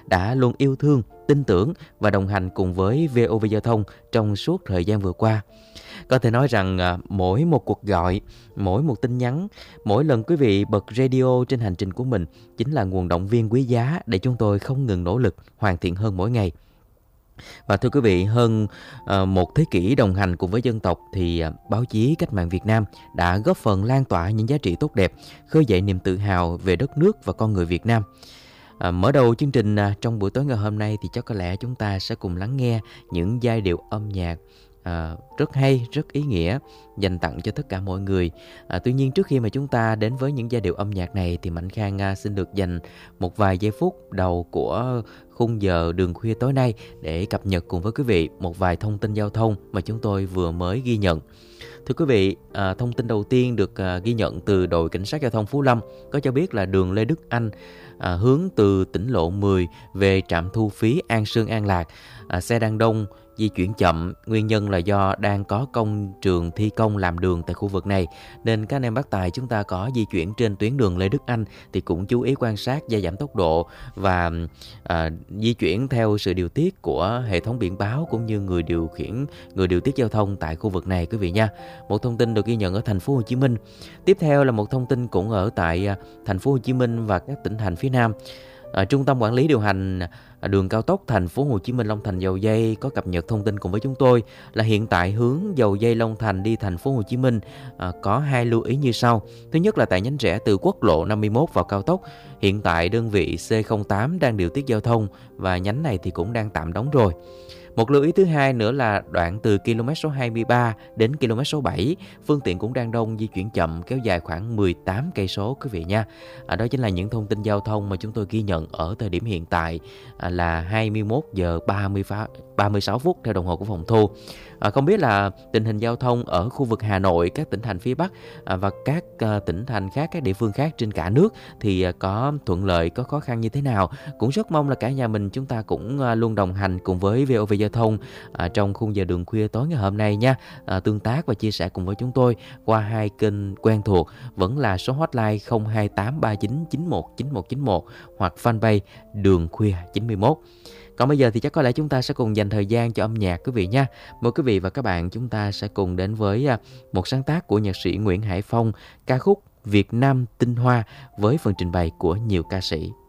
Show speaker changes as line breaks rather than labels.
đã luôn yêu thương, tin tưởng và đồng hành cùng với VOV Giao thông trong suốt thời gian vừa qua. Có thể nói rằng mỗi một cuộc gọi, mỗi một tin nhắn, mỗi lần quý vị bật radio trên hành trình của mình chính là nguồn động viên quý giá để chúng tôi không ngừng nỗ lực hoàn thiện hơn mỗi ngày. Và thưa quý vị, hơn một thế kỷ đồng hành cùng với dân tộc thì báo chí cách mạng Việt Nam đã góp phần lan tỏa những giá trị tốt đẹp, khơi dậy niềm tự hào về đất nước và con người Việt Nam. Mở đầu chương trình trong buổi tối ngày hôm nay thì chắc có lẽ chúng ta sẽ cùng lắng nghe những giai điệu âm nhạc rất hay, rất ý nghĩa dành tặng cho tất cả mọi người. Tuy nhiên trước khi mà chúng ta đến với những giai điệu âm nhạc này thì Mạnh Khang xin được dành một vài giây phút đầu của khung giờ Đường Khuya tối nay để cập nhật cùng với quý vị một vài thông tin giao thông mà chúng tôi vừa mới ghi nhận. Thưa quý vị, thông tin đầu tiên được ghi nhận từ đội cảnh sát giao thông Phú Lâm có cho biết là đường Lê Đức Anh hướng từ tỉnh lộ 10 về trạm thu phí An Sương An Lạc, xe đang đông, di chuyển chậm, nguyên nhân là do đang có công trường thi công làm đường tại khu vực này, nên các anh em bác tài chúng ta có di chuyển trên tuyến đường Lê Đức Anh thì cũng chú ý quan sát gia giảm tốc độ và di chuyển theo sự điều tiết của hệ thống biển báo cũng như người điều tiết giao thông tại khu vực này quý vị nha. Một thông tin được ghi nhận ở thành phố Hồ Chí Minh. Tiếp theo là một thông tin cũng ở tại thành phố Hồ Chí Minh và các tỉnh thành phía Nam. Trung tâm quản lý điều hành đường cao tốc thành phố Hồ Chí Minh Long Thành Dầu Giây có cập nhật thông tin cùng với chúng tôi là hiện tại hướng Dầu Giây Long Thành đi thành phố Hồ Chí Minh có hai lưu ý như sau. Thứ nhất là tại nhánh rẽ từ quốc lộ 51 vào cao tốc, hiện tại đơn vị C08 đang điều tiết giao thông và nhánh này thì cũng đang tạm đóng rồi. Một lưu ý thứ hai nữa là đoạn từ km số 23 đến km số 7, phương tiện cũng đang đông, di chuyển chậm, kéo dài khoảng 18 cây số quý vị nha. Đó chính là những thông tin giao thông mà chúng tôi ghi nhận ở thời điểm hiện tại là 21 giờ 36 phút theo đồng hồ của phòng thu. Không biết là tình hình giao thông ở khu vực Hà Nội, các tỉnh thành phía Bắc và các tỉnh thành khác, các địa phương khác trên cả nước thì có thuận lợi, có khó khăn như thế nào. Cũng rất mong là cả nhà mình chúng ta cũng luôn đồng hành cùng với VOV Giao thông trong khung giờ Đường Khuya tối ngày hôm nay nha. Tương tác và chia sẻ cùng với chúng tôi qua hai kênh quen thuộc, vẫn là số hotline 02839919191 hoặc fanpage Đường Khuya 91. Còn bây giờ thì chắc có lẽ chúng ta sẽ cùng dành thời gian cho âm nhạc quý vị nha. Mời quý vị và các bạn chúng ta sẽ cùng đến với một sáng tác của nhạc sĩ Nguyễn Hải Phong, ca khúc Việt Nam Tinh Hoa với phần trình bày của nhiều ca sĩ.